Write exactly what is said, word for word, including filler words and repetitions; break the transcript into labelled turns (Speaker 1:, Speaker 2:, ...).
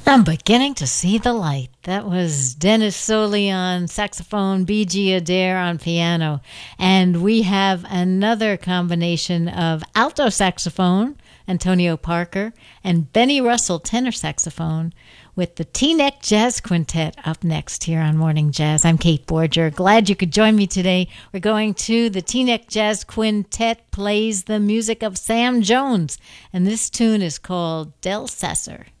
Speaker 1: I'm beginning to see the light. That was Dennis Soley on saxophone, B G. Adair on piano. And we have another combination of alto saxophone, Antonio Parker, and Benny Russell tenor saxophone with the Teaneck Jazz Quintet up next here on Morning Jazz. I'm Kate Borger. Glad you could join me today. We're going to the Teaneck Jazz Quintet plays the music of Sam Jones, and this tune is called Del Sasser.